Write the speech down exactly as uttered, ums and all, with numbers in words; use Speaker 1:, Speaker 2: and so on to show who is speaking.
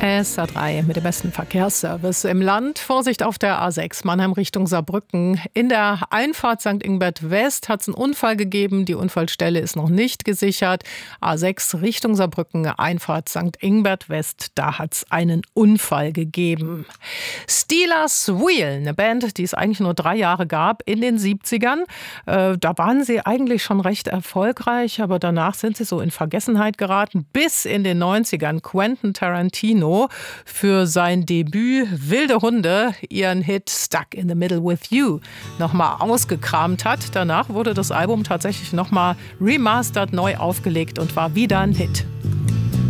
Speaker 1: S A drei mit dem besten Verkehrsservice im Land. Vorsicht auf der A sechs, Mannheim Richtung Saarbrücken. In der Einfahrt Sankt Ingbert West hat es einen Unfall gegeben. Die Unfallstelle ist noch nicht gesichert. A sechs Richtung Saarbrücken, Einfahrt Sankt Ingbert West. Da hat es einen Unfall gegeben. Steelers Wheel, eine Band, die es eigentlich nur drei Jahre gab in den siebzigern. Äh, da waren sie eigentlich schon recht erfolgreich, aber danach sind sie so in Vergessenheit geraten. Bis in den neunzigern Quentin Tarantino für sein Debüt Wilde Hunde ihren Hit Stuck in the Middle with You nochmal ausgekramt hat. Danach wurde das Album tatsächlich nochmal remastert, neu aufgelegt und war wieder ein Hit.